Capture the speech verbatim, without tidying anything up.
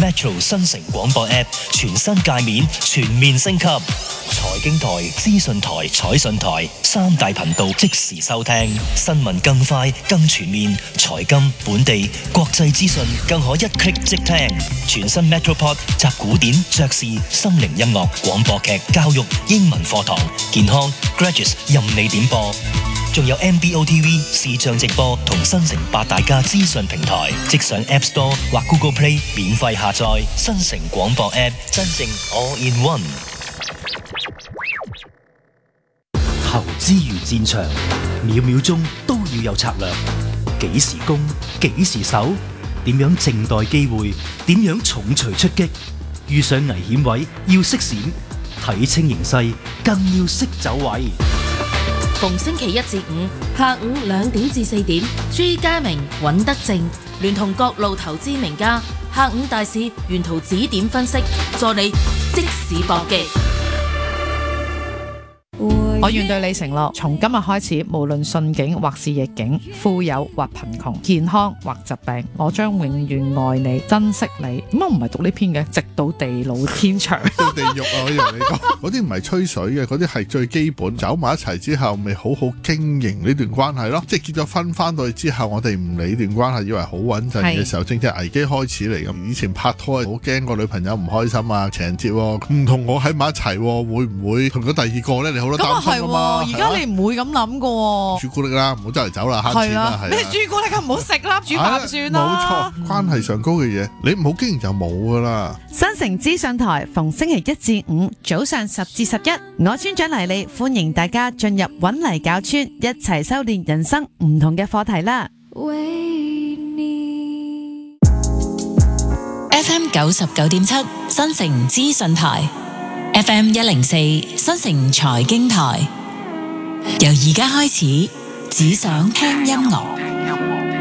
Metro 新城廣播 App 全新界面全面升級，財經台、資訊台、彩訊台三大頻道即時收聽，新聞更快更全面，財金、本地、國際資訊更可一 click 即聽。全新 Metropod 集古典、爵士、心靈音樂、廣播劇、教育、英文課堂、健康、Graduates 任你點播。仲有 M B O T V 視像直播同新城八大家資訊平台，即上 App Store 或 Google Play 免費下載新城廣播 App， 真正 All in One。 投資如戰場，秒秒鐘都要有策略，幾時攻，幾時守，點樣靜待機會，點樣重錘出擊，遇上危險位要識閃，睇清形勢更要識走位。 逢星期一至五下午兩點至四點，朱家明、尹德正聯同各路投資名家，下午大市沿途指點分析，助你即市搏擊。 我願對你承諾，從今日開始，無論順境或是逆境，富有或貧窮，健康或疾病，我將永遠愛你、珍惜你。點解唔係讀呢篇嘅？直到地老天長。 到地獄啊！我以為你講嗰啲唔係吹水嘅，嗰啲係最基本。走埋一齊之後，咪好好經營呢段關係咯。即係結咗婚翻到去之後，我哋唔理段關係，以為好穩陣嘅時候，正正危機開始嚟咁。以前拍拖好驚個女朋友唔開心啊，情人節唔同我喺埋一齊，會唔會同咗第二個咧？你好多擔心。 而家你唔會咁諗噶， 朱古力啦，唔好周圍走啦，慳錢啦，係咩朱古力唔好食啦，煮飯算啦。 冇錯，關係上高嘅嘢，你唔好經營就冇噶啦。 新城資訊台逢星期一至五早上十至十一，我村長黎利歡迎大家進入搵泥搞村，一齊修煉人生唔同嘅課題啦。 F M 九十九點七新城資訊台。F M 一零四新城財經台，由而家開始，只想聽音樂。